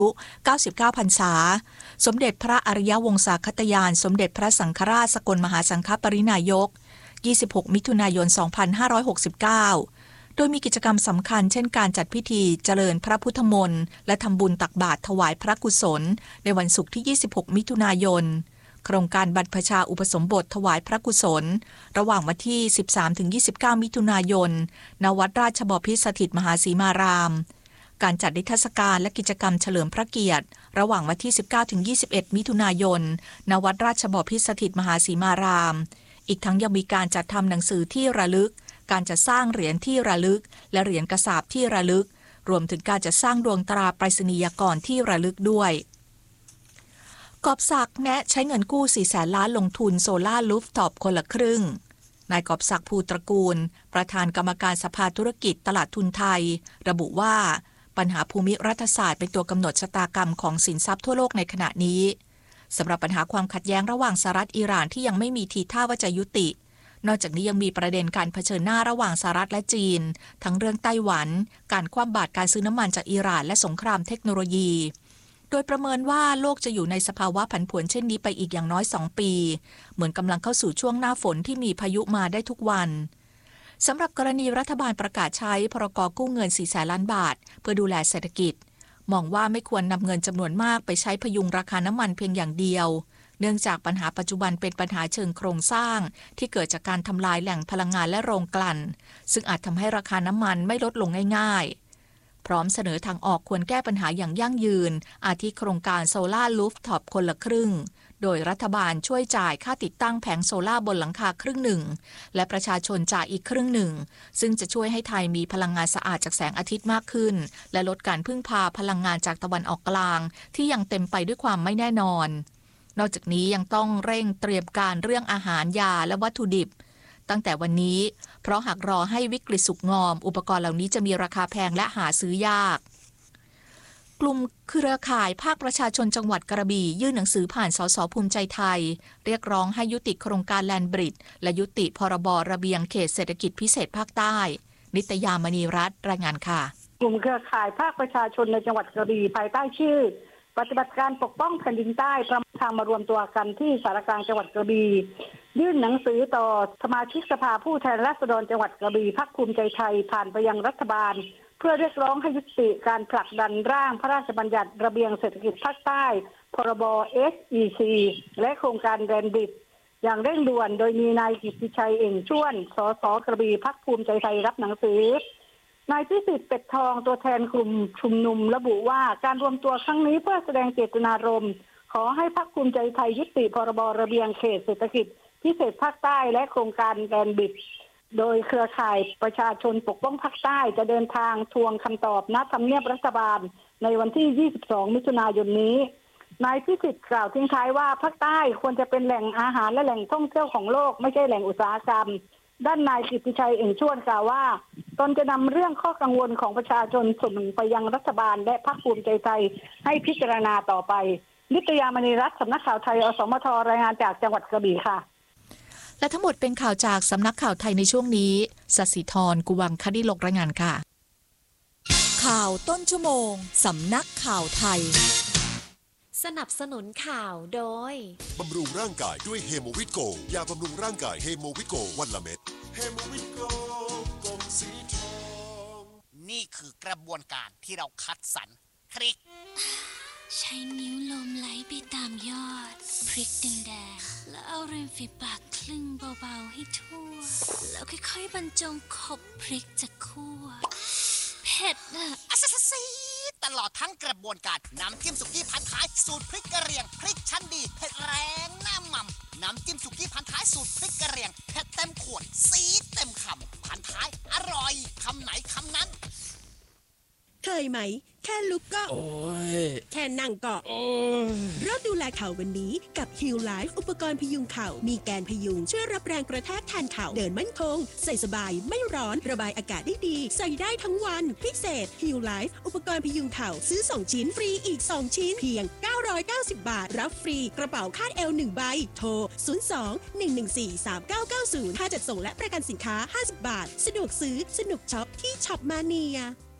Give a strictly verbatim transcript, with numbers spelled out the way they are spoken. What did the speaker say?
เก้าสิบเก้า พรรษาสมเด็จพระอริยวงศาคตยานสมเด็จพระสังฆราชสกลมหาสังฆปรินายกยี่สิบหกมิถุนายนสองพันห้าร้อยหกสิบเก้าโดยมีกิจกรรมสำคัญเช่นการจัดพิธีเจริญพระพุทธมนต์และทำบุญตักบาตรถวายพระกุศลในวันศุกร์ที่ยี่สิบหกมิถุนายนโครงการบรรพชาอุปสมบทถวายพระกุศลระหว่างวันที่ สิบสามถึงยี่สิบเก้า มิถุนายนณวัดราชบพิตรสถิตมหาสีมารามการจัดนิทรรศการและกิจกรรมเฉลิมพระเกียรติระหว่างวันที่ สิบเก้าถึงยี่สิบเอ็ด มิถุนายนณวัดราชบพิตรสถิตมหาสีมารามอีกทั้งยังมีการจัดทำหนังสือที่ระลึกการจัดสร้างเหรียญที่ระลึกและเหรียญกระสาบที่ระลึกรวมถึงการจัดสร้างดวงตราไปรษณียากรที่ระลึกด้วยกอบศักดิ์แนะใช้เงินกู้ สี่แสน ล้านลงทุนโซล่ารูฟท็อปคนละครึ่งนายกอบศักดิ์ภูตระกูลประธานกรรมการสภาธุรกิจตลาดทุนไทยระบุว่าปัญหาภูมิรัฐศาสตร์เป็นตัวกำหนดชะตากรรมของสินทรัพย์ทั่วโลกในขณะนี้สำหรับปัญหาความขัดแย้งระหว่างสหรัฐอิหร่านที่ยังไม่มีทีท่าว่าจะยุตินอกจากนี้ยังมีประเด็นการเผชิญหน้าระหว่างสหรัฐและจีนทั้งเรื่องไต้หวันการคว่ำบาตรการซื้อน้ำมันจากอิหร่านและสงครามเทคโนโลยีโดยประเมินว่าโลกจะอยู่ในสภาวะผันผวนเช่นนี้ไปอีกอย่างน้อยสองปีเหมือนกำลังเข้าสู่ช่วงหน้าฝนที่มีพายุมาได้ทุกวันสำหรับกรณีรัฐบาลประกาศใช้พรกกู้เงิน สี่แสน ล้านบาทเพื่อดูแลเศรษฐกิจมองว่าไม่ควรนำเงินจำนวนมากไปใช้พยุงราคาน้ำมันเพียงอย่างเดียวเนื่องจากปัญหาปัจจุบันเป็นปัญหาเชิงโครงสร้างที่เกิดจากการทำลายแหล่งพลังงานและโรงกลั่นซึ่งอาจทำให้ราคาน้ำมันไม่ลดลงง่ายๆพร้อมเสนอทางออกควรแก้ปัญหาอย่างยั่งยืนอาทิโครงการโซล่ารูฟท็อปคนละครึ่งโดยรัฐบาลช่วยจ่ายค่าติดตั้งแผงโซล่าบนหลังคาครึ่งหนึ่งและประชาชนจ่ายอีกครึ่งหนึ่งซึ่งจะช่วยให้ไทยมีพลังงานสะอาดจากแสงอาทิตย์มากขึ้นและลดการพึ่งพาพลังงานจากตะวันออกกลางที่ยังเต็มไปด้วยความไม่แน่นอนนอกจากนี้ยังต้องเร่งเตรียมการเรื่องอาหารยาและวัตถุดิบตั้งแต่วันนี้เพราะหากรอให้วิกฤตสุกงอมอุปกรณ์เหล่านี้จะมีราคาแพงและหาซื้อยากกลุ่มเครือข่ายภาคประชาชนจังหวัดกระบี่ยื่นหนังสือผ่านสสภูมิใจไทยเรียกร้องให้ยุติโครงการแลนด์บริดจ์และยุติพรบระเบียงเขตเศรษฐกิจพิเศษภาคใต้นิตยามณีรัตน์รายงานค่ะกลุ่มเครือข่ายภาคประชาชนในจังหวัดกระบี่ภายใต้ชื่อปฏิบัติการปกป้องแผ่นดินใต้ประทางมารวมตัวกันที่สารกลางจังหวัดกระบี่ยื่นหนังสือต่อสมาชิกสภาผู้แทนราษฎรจังหวัดกระบี่พรรคภูมิใจไทยผ่านไปยังรัฐบาลเพื่อเรียกร้องให้ยุติการผลักดันร่างพระราชบัญญัติระเบียงเศรษฐกิจภาคใต้พรบ เอส อี ซี และโครงการแลนด์บริดจ์อย่างเร่งด่วนโดยมีนายกิตติชัยเอ่งช่วนสสกระบี่พรรคภูมิใจไทยรับหนังสือนายพิสิทธิ์เป็ดทองตัวแทนกลุ่มชุมนุมระบุว่าการรวมตัวครั้งนี้เพื่อแสดงเจตนารมณ์ขอให้พรรคภูมิใจไทยยุติพรบระเบียงเขตเศรษฐกิจพิเศษภาคใต้และโครงการแลนด์บริดจ์โดยเครือข่ายประชาชนปกป้องภาคใต้จะเดินทางทวงคำตอบณทำเนียบรัฐบาลในวันที่ยี่สิบสองมิถุนายนนี้นายพิสิทธิ์กล่าวทิ้งท้ายว่าภาคใต้ควรจะเป็นแหล่งอาหารและแหล่งท่องเที่ยวของโลกไม่ใช่แหล่งอุตสาหกรรมด้านนายกิตติชัยเอ่งช่วนกล่าวว่าตนจะนำเรื่องข้อกังวลของประชาชนส่งไปยังรัฐบาลและพรรคภูมิใจไทยให้พิจารณาต่อไปนิตยามณีรัตน์สำนักข่าวไทยอสมทรายงานจากจังหวัดกระบี่ค่ะและทั้งหมดเป็นข่าวจากสำนักข่าวไทยในช่วงนี้สัสิธรกุวังคดิลกรายงานค่ะข่าวต้นชั่วโมงสำนักข่าวไทยสนับสนุนข่าวโดยบำรุงร่างกายด้วยเฮโมวิตโกยาบำรุงร่างกายเฮโมวิตโกวันละเม็ดเฮโมวิตโกกลมสีทองนี่คือกระบวนการที่เราคัดสรรคลิกใช้นิ้วลมไหลไปตามยอดพริกแดงๆแล้วเอาริมฝีปากคลึงเบาๆให้ทั่วแล้วค่อยๆบรรจงขบพริกจากคั่วเผ็ดอะอัสซีตลอดทั้งกระบวนการน้ำจิ้มสุกี้พันท้ายสูตรพริกกระเหรี่ยงพริกชั้นดีเผ็ดแรงหน้าหม่ำน้ำจิ้มสุกี้พันท้ายสูตรพริกกระเหรี่ยงเผ็ดเต็มขวดสีเต็มคำพันท้ายอร่อยคำไหนคำนั้นเคยไหมแค่ลุกก็โอ้ยแค่นั่งก็โอ้ยเริ่มดูแลเข่าวันนี้กับ Heal Life อุปกรณ์พยุงเข่ามีแกนพยุงช่วยรับแรงกระแทกแทนเข่าเดินมั่นคงใส่สบายไม่ร้อนระบายอากาศได้ดีใส่ได้ทั้งวันพิเศษ Heal Life อุปกรณ์พยุงเข่าซื้อสองชิ้นฟรีอีกสองชิ้นเพียงเก้าร้อยเก้าสิบบาทรับฟรีกระเป๋าคาดเอวหนึ่งใบโทรศูนย์ สอง หนึ่ง หนึ่ง สี่ สาม เก้า เก้า ศูนย์ค่าจัดส่งและประกันสินค้าห้าสิบบาทสะดวกซื้อสนุกช็อปที่ช็อปมาเนีย